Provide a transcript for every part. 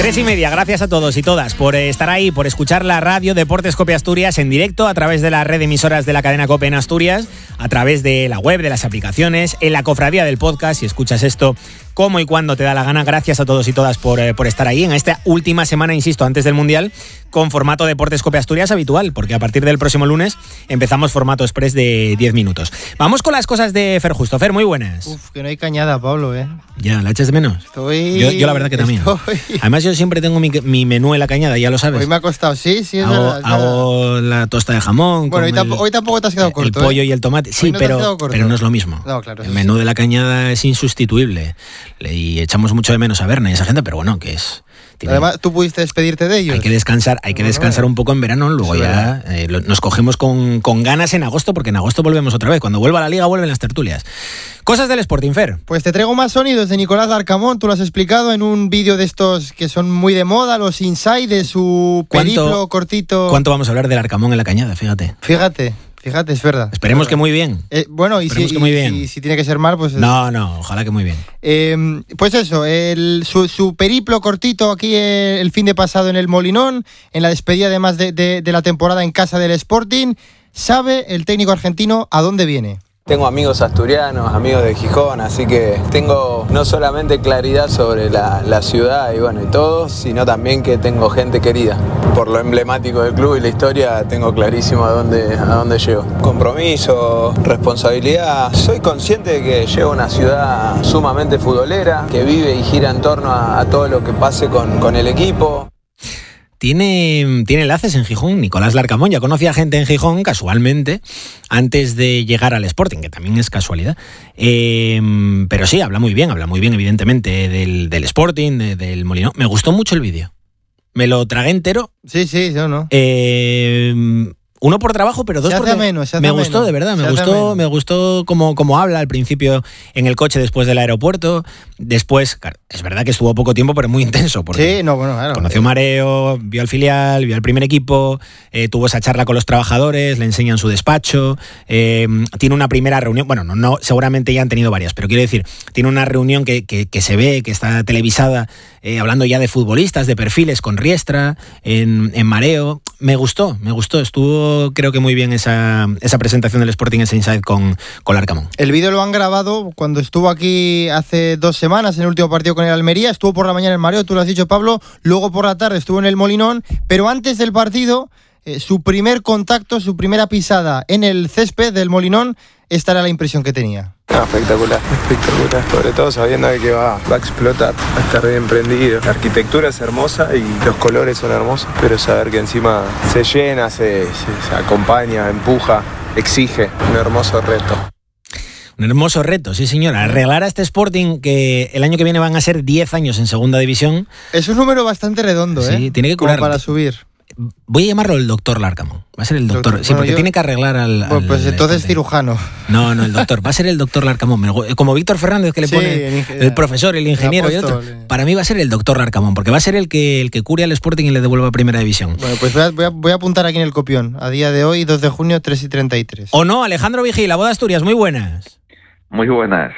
3:30. Gracias a todos y todas por estar ahí, por escuchar la radio Deportes COPE Asturias en directo a través de la red de emisoras de la cadena COPE en Asturias, a través de la web, de las aplicaciones, en la cofradía del podcast. Si escuchas esto como y cuando te da la gana, gracias a todos y todas por estar ahí en esta última semana, insisto, antes del Mundial, con formato Deportes COPE Asturias habitual, porque a partir del próximo lunes empezamos formato express de 10 minutos. Vamos con las cosas de Fer Justo. Fer, muy buenas. Uf, que no hay cañada, Pablo, Ya, ¿la echas de menos? Yo la verdad que también. Además, yo siempre tengo mi menú en la cañada, ya lo sabes. Hoy me ha costado, sí, es verdad. Hago la tosta de jamón. Bueno, hoy tampoco te has quedado corto. El pollo y el tomate. Sí, no pero no es lo mismo. No, claro. El menú de la cañada es insustituible. Y echamos mucho de menos a Berna y esa gente, pero bueno, que es... Además, tú pudiste despedirte de ellos. Hay que descansar un poco en verano, luego ya nos cogemos con ganas en agosto, porque en agosto volvemos otra vez. Cuando vuelva la Liga, vuelven las tertulias. Cosas del Sporting, Fer. Pues te traigo más sonidos de Nicolás Larcamón. Tú lo has explicado en un vídeo de estos que son muy de moda, los inside de su periplo cortito. ¿Cuánto vamos a hablar del Larcamón en la cañada? Fíjate, es verdad. Esperemos que muy bien. Bueno, y si tiene que ser mal, pues... No, ojalá que muy bien. Pues eso, su periplo cortito aquí el fin de pasado en el Molinón, en la despedida además de la temporada en casa del Sporting. ¿Sabe el técnico argentino a dónde viene? Tengo amigos asturianos, amigos de Gijón, así que tengo no solamente claridad sobre la ciudad y todo, sino también que tengo gente querida. Por lo emblemático del club y la historia, tengo clarísimo a dónde llego. Compromiso, responsabilidad. Soy consciente de que llego a una ciudad sumamente futbolera, que vive y gira en torno a todo lo que pase con el equipo. Tiene enlaces en Gijón, Nicolás Larcamón. Ya conocía gente en Gijón, casualmente, antes de llegar al Sporting, que también es casualidad. Pero sí, habla muy bien, evidentemente, del Sporting, del Molinón. Me gustó mucho el vídeo. Me lo tragué entero. Sí, yo no. Uno por trabajo, pero dos porque me gustó, de verdad, me gustó como habla al principio en el coche después del aeropuerto. Después, claro, es verdad que estuvo poco tiempo, pero muy intenso, porque claro. Conoció Mareo, vio al filial, vio al primer equipo, tuvo esa charla con los trabajadores, le enseñan su despacho, tiene una primera reunión, no, seguramente ya han tenido varias, pero quiero decir, tiene una reunión que se ve, que está televisada, hablando ya de futbolistas, de perfiles con Riestra, en Mareo. Me gustó, estuvo creo que muy bien esa presentación del Sporting, ese inside con Larcamón. El vídeo lo han grabado cuando estuvo aquí hace 2 semanas en el último partido con el Almería. Estuvo por la mañana en Mareo, tú lo has dicho, Pablo. Luego por la tarde estuvo en el Molinón, pero antes del partido, su primer contacto, su primera pisada en el césped del Molinón, esta era la impresión que tenía. Espectacular, sobre todo sabiendo de que va a explotar, va a estar bien prendido. La arquitectura es hermosa y los colores son hermosos, pero saber que encima se llena, se acompaña, empuja, exige, un hermoso reto. Un hermoso reto, sí señora. Arreglar a este Sporting, que el año que viene van a ser 10 años en segunda división. Es un número bastante redondo, sí, tiene que curar. Como para subir. Voy a llamarlo el doctor Larcamón. Va a ser el doctor. Sí, porque tiene que arreglar al... Pues entonces cirujano. No, el doctor. Va a ser el doctor Larcamón. Como Víctor Fernández, que le pone el profesor, el ingeniero y otro. Para mí va a ser el doctor Larcamón, porque va a ser el que cure al Sporting y le devuelva a primera división. Bueno, pues voy a apuntar aquí en el copión. A día de hoy, 2 de junio, 3:33. ¿O no? Alejandro Vigil, la voz de Asturias. Muy buenas. Muy buenas.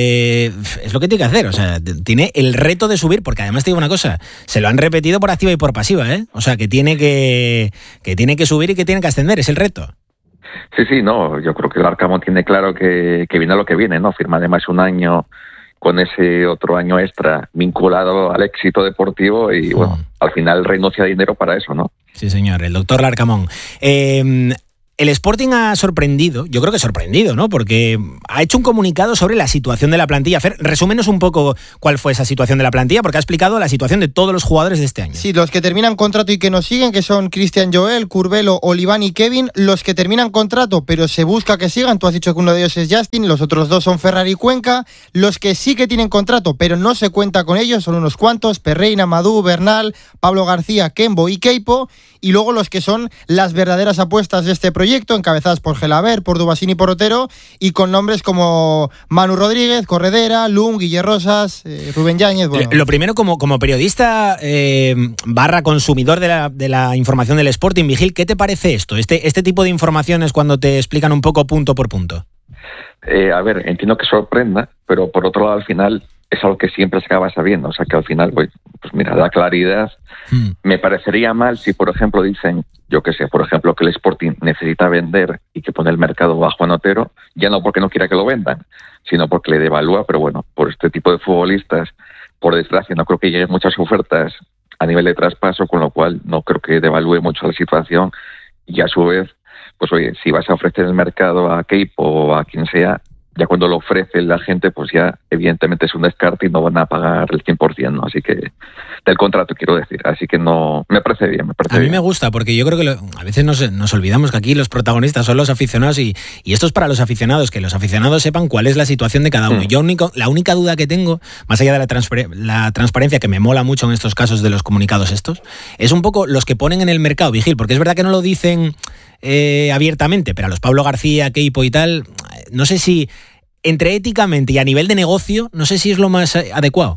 Es lo que tiene que hacer, o sea, tiene el reto de subir, porque además te digo una cosa, se lo han repetido por activa y por pasiva, o sea, que tiene que subir y que tiene que ascender, es el reto. Sí, no, yo creo que el Larcamón tiene claro que viene a lo que viene, ¿no? Firma además un año con ese otro año extra vinculado al éxito deportivo y, al final renuncia a dinero para eso, ¿no? Sí, señor, el doctor Larcamón. El Sporting ha sorprendido, yo creo que sorprendido, ¿no? Porque ha hecho un comunicado sobre la situación de la plantilla. Fer, resúmenos un poco cuál fue esa situación de la plantilla, porque ha explicado la situación de todos los jugadores de este año. Sí, los que terminan contrato y que nos siguen, que son Cristian Joel, Curbelo, Oliván y Kevin. Los que terminan contrato, pero se busca que sigan, tú has dicho que uno de ellos es Justin, los otros 2 son Ferrari y Cuenca. Los que sí que tienen contrato, pero no se cuenta con ellos, son unos cuantos: Perreina, Madú, Bernal, Pablo García, Kembo y Keipo. Y luego los que son las verdaderas apuestas de este proyecto, encabezadas por Gelaber, por Dubasín y por Otero, y con nombres como Manu Rodríguez, Corredera, Lung, Guille Rosas, Rubén Yáñez. Bueno. Lo primero, como periodista / consumidor de la información del Sporting, Vigil, ¿qué te parece esto? Este tipo de informaciones cuando te explican un poco punto por punto. A ver, entiendo que sorprenda, pero por otro lado al final es algo que siempre se acaba sabiendo, o sea que al final, pues, pues mira, da claridad. Me parecería mal si, por ejemplo, dicen, yo qué sé, por ejemplo, que el Sporting necesita vender y que pone el mercado a Juan Otero, ya no porque no quiera que lo vendan, sino porque le devalúa, pero bueno, por este tipo de futbolistas, por desgracia, no creo que lleguen muchas ofertas a nivel de traspaso, con lo cual no creo que devalúe mucho la situación, y a su vez, pues oye, si vas a ofrecer el mercado a Keip o a quien sea, ya cuando lo ofrece la gente, pues ya evidentemente es un descarte y no van a pagar el 100%, ¿no? Así que, del contrato quiero decir, así que no, me parece bien, A mí me gusta, porque yo creo que a veces nos olvidamos que aquí los protagonistas son los aficionados y esto es para los aficionados, que los aficionados sepan cuál es la situación de cada uno. Yo la única duda que tengo, más allá de la transparencia que me mola mucho en estos casos de los comunicados estos, es un poco los que ponen en el mercado, Vigil, porque es verdad que no lo dicen abiertamente, pero a los Pablo García, Keipo y tal, no sé si entre éticamente y a nivel de negocio, no sé si es lo más adecuado.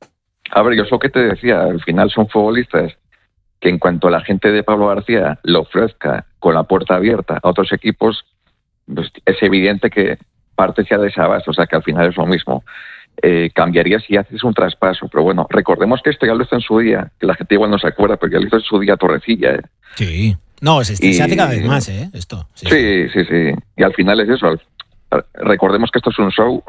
A ver, yo es lo que te decía, al final son futbolistas que en cuanto a la gente de Pablo García lo ofrezca con la puerta abierta a otros equipos, pues es evidente que parte ya de esa base, o sea que al final es lo mismo. Cambiaría si haces un traspaso, pero bueno, recordemos que esto ya lo hizo en su día, que la gente igual no se acuerda, pero ya lo hizo en su día Torrecilla. Sí, no, se hace cada vez más, esto. Sí. Y al final es eso. Recordemos que esto es un show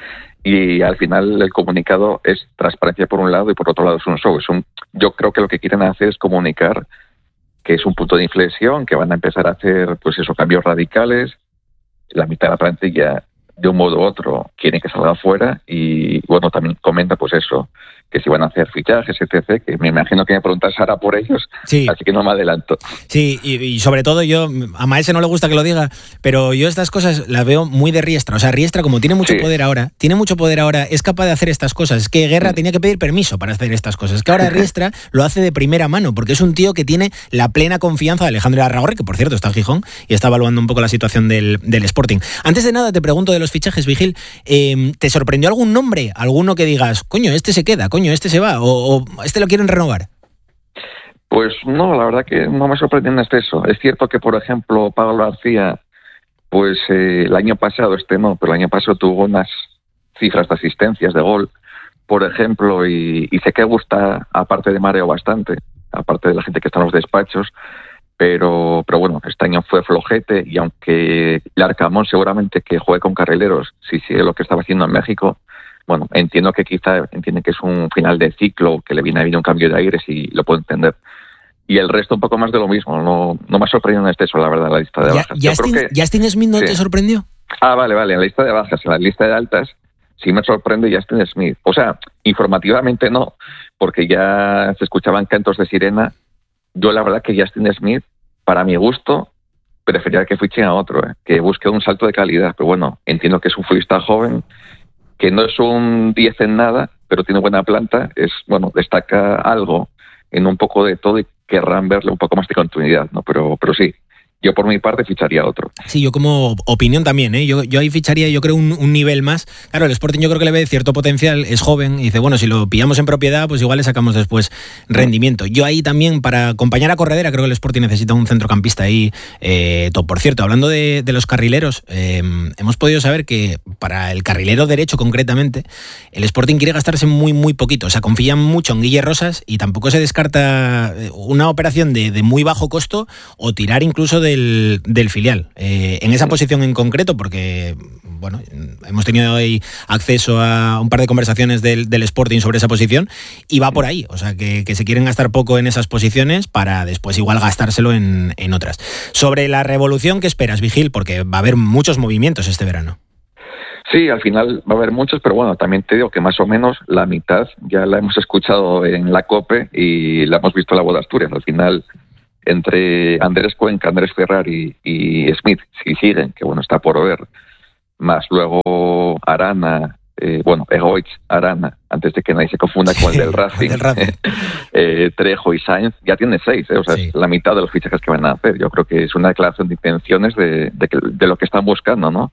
y al final el comunicado es transparencia por un lado y por otro lado es un show. Yo creo que lo que quieren hacer es comunicar que es un punto de inflexión, que van a empezar a hacer pues eso, cambios radicales. La mitad de la plantilla, de un modo u otro, quieren que salga afuera y bueno, también comenta pues eso, que si van a hacer fichajes, etc., que me imagino que me preguntas Sara por ellos, sí. Así que no me adelanto. Sí, y sobre todo yo, a Maese no le gusta que lo diga, pero yo estas cosas las veo muy de Riestra. O sea, Riestra, como tiene mucho poder ahora, es capaz de hacer estas cosas. Es que Guerra tenía que pedir permiso para hacer estas cosas. Es que ahora Riestra lo hace de primera mano, porque es un tío que tiene la plena confianza de Alejandro Larragorri, que por cierto está en Gijón y está evaluando un poco la situación del Sporting. Antes de nada, te pregunto de los fichajes, Vigil, ¿te sorprendió algún nombre? ¿Alguno que digas, coño, este se queda, coño, este se va, o este lo quieren renovar? Pues no, la verdad que no me sorprendió en exceso. Es cierto que, por ejemplo, Pablo García, pues el año pasado, pero el año pasado tuvo unas cifras de asistencias de gol, por ejemplo, y sé que gusta, aparte de Mareo, bastante, aparte de la gente que está en los despachos, pero bueno, este año fue flojete y aunque Larcamón seguramente que juegue con carrileros, si sigue lo que estaba haciendo en México, bueno, entiendo que quizá entiende que es un final de ciclo, que le viene a venir un cambio de aires y lo puedo entender. Y el resto un poco más de lo mismo, no me ha sorprendido en exceso, la verdad, la lista de bajas. ¿Justin Smith no te sorprendió? Vale, en la lista de bajas, en la lista de altas, sí me sorprende Justin Smith. O sea, informativamente no, porque ya se escuchaban cantos de sirena. Yo la verdad que Justin Smith, para mi gusto, preferiría que fichen a otro, que busque un salto de calidad. Pero bueno, entiendo que es un futbolista joven, que no es un 10 en nada, pero tiene buena planta, destaca algo en un poco de todo y querrán verle un poco más de continuidad, ¿no? Pero sí, yo por mi parte ficharía otro. Sí, yo como opinión también, yo ahí ficharía, yo creo, un nivel más. Claro, el Sporting yo creo que le ve cierto potencial, es joven, y dice, bueno, si lo pillamos en propiedad, pues igual le sacamos después rendimiento. Yo ahí también, para acompañar a Corredera, creo que el Sporting necesita un centrocampista ahí top. Por cierto, hablando de los carrileros, hemos podido saber que para el carrilero derecho concretamente, el Sporting quiere gastarse muy, muy poquito. O sea, confían mucho en Guille Rosas y tampoco se descarta una operación de muy bajo costo o tirar incluso del filial. En esa posición en concreto, porque bueno, hemos tenido ahí acceso a un par de conversaciones del Sporting sobre esa posición y va por ahí, o sea que se quieren gastar poco en esas posiciones para después igual gastárselo en otras. Sobre la revolución, ¿qué esperas, Vigil? Porque va a haber muchos movimientos este verano. Sí, al final va a haber muchos, pero bueno, también te digo que más o menos la mitad ya la hemos escuchado en la COPE y la hemos visto en la Voz de Asturias. Al final, entre Andrés Cuenca, Andrés Ferrari y Smith, si siguen, que bueno, está por ver, más luego Arana, Egoich, Arana, antes de que nadie se confunda con el del Racing, Trejo y Sainz, ya tiene 6, o sea, es la mitad de los fichajes que van a hacer. Yo creo que es una declaración de intenciones de lo que están buscando, ¿no?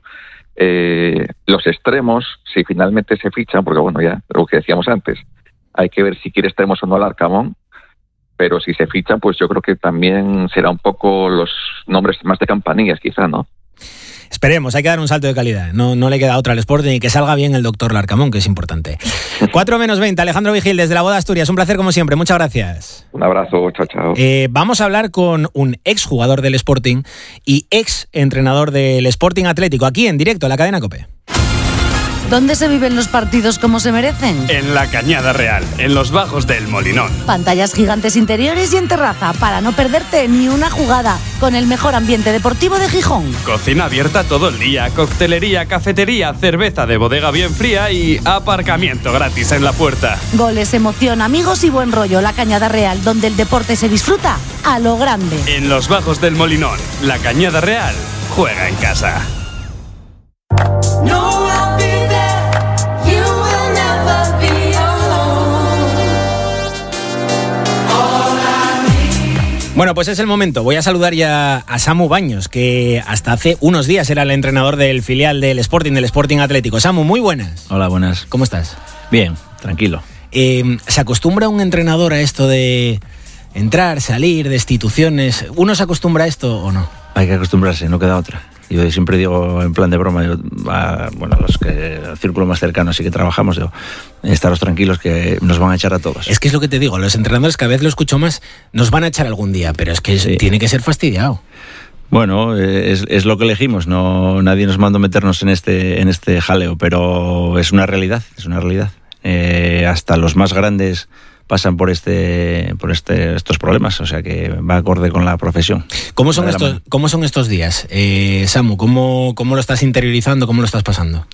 Los extremos, si finalmente se fichan, porque bueno, ya lo que decíamos antes, hay que ver si quiere extremos o no al Larcamón, pero si se fichan, pues yo creo que también será un poco los nombres más de campanillas, quizá, ¿no? Esperemos, hay que dar un salto de calidad. No le queda otra al Sporting y que salga bien el doctor Larcamón, que es importante. 4:20, Alejandro Vigil, desde la Boda Asturias. Un placer como siempre, muchas gracias. Un abrazo, chao. Vamos a hablar con un exjugador del Sporting y ex entrenador del Sporting Atlético, aquí en directo, en la cadena COPE. ¿Dónde se viven los partidos como se merecen? En la Cañada Real, en los bajos del Molinón. Pantallas gigantes interiores y en terraza, para no perderte ni una jugada, con el mejor ambiente deportivo de Gijón. Cocina abierta todo el día, coctelería, cafetería, cerveza de bodega bien fría y aparcamiento gratis en la puerta. Goles, emoción, amigos y buen rollo. La Cañada Real, donde el deporte se disfruta a lo grande. En los bajos del Molinón, la Cañada Real juega en casa. Bueno, pues es el momento. Voy a saludar ya a Samu Baños, que hasta hace unos días era el entrenador del filial del Sporting Atlético. Samu, muy buenas. Hola, buenas. ¿Cómo estás? Bien, tranquilo. ¿Se acostumbra un entrenador a esto de entrar, salir, de instituciones? ¿Uno se acostumbra a esto o no? Hay que acostumbrarse, no queda otra. Yo siempre digo, en plan de broma, los que el círculo más cercano así que trabajamos, digo, estaros tranquilos que nos van a echar a todos. Es que es lo que te digo, los entrenadores cada vez lo escucho más, nos van a echar algún día, pero es que sí, tiene que ser fastidiado. Bueno, es lo que elegimos, no, nadie nos mandó meternos en este jaleo, pero es una realidad. Hasta los más grandes pasan por estos problemas, o sea que va acorde con la profesión. ¿Cómo son estos días, Samu? ¿Cómo lo estás interiorizando? ¿Cómo lo estás pasando?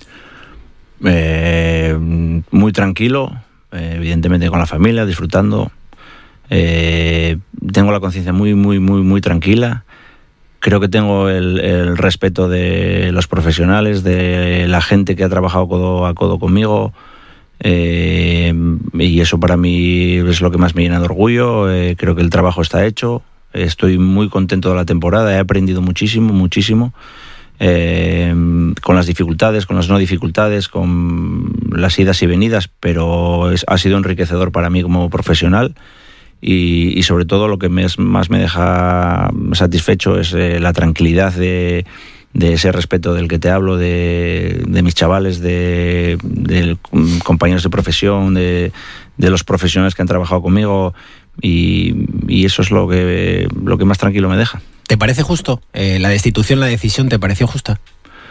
Muy tranquilo, evidentemente con la familia, disfrutando. Tengo la conciencia muy tranquila. Creo que tengo el respeto de los profesionales, de la gente que ha trabajado codo a codo conmigo. Y eso para mí es lo que más me llena de orgullo. Creo que el trabajo está hecho, estoy muy contento de la temporada, he aprendido muchísimo, con las dificultades, con las no dificultades, con las idas y venidas, pero ha sido enriquecedor para mí como profesional. Y sobre todo lo que más me deja satisfecho es la tranquilidad de ese respeto del que te hablo, de mis chavales, de compañeros de profesión, de los profesionales que han trabajado conmigo, y eso es lo que más tranquilo me deja. ¿Te parece justo? ¿La destitución, la decisión, te pareció justa?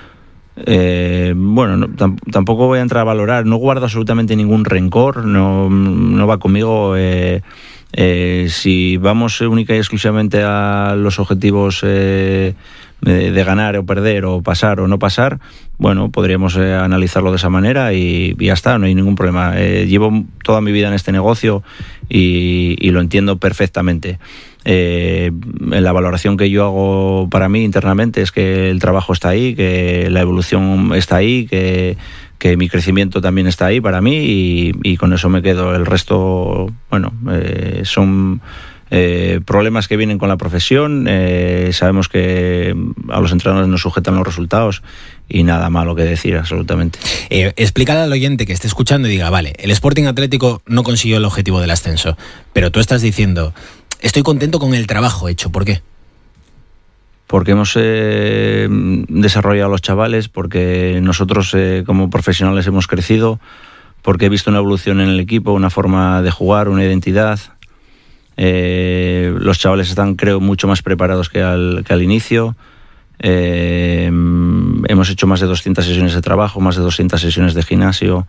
Bueno, tampoco voy a entrar a valorar, no guardo absolutamente ningún rencor, no va conmigo. Si vamos única y exclusivamente a los objetivos de ganar o perder o pasar o no pasar, bueno, podríamos analizarlo de esa manera y ya está, no hay ningún problema. Llevo toda mi vida en este negocio y lo entiendo perfectamente. La valoración que yo hago para mí internamente es que el trabajo está ahí, que la evolución está ahí, que mi crecimiento también está ahí para mí y con eso me quedo. El resto, bueno, son problemas que vienen con la profesión. Sabemos que a los entrenadores nos sujetan los resultados y nada malo que decir, absolutamente. Explícale al oyente que esté escuchando y diga, vale, el Sporting Atlético no consiguió el objetivo del ascenso, pero tú estás diciendo, estoy contento con el trabajo hecho. ¿Por qué? Porque hemos desarrollado a los chavales, porque nosotros como profesionales hemos crecido, porque he visto una evolución en el equipo, una forma de jugar, una identidad. Los chavales están, creo, mucho más preparados que al inicio. Hemos hecho más de 200 sesiones de trabajo, más de 200 sesiones de gimnasio.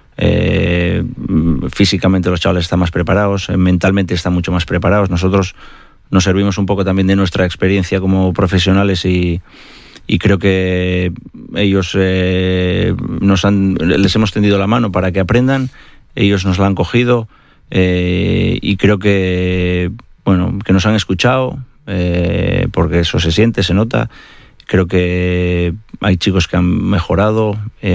Físicamente los chavales están más preparados, mentalmente están mucho más preparados. Nosotros nos servimos un poco también de nuestra experiencia como profesionales y creo que ellos les hemos tendido la mano para que aprendan, ellos nos la han cogido y creo que nos han escuchado, porque eso se siente, se nota. Creo que hay chicos que han mejorado.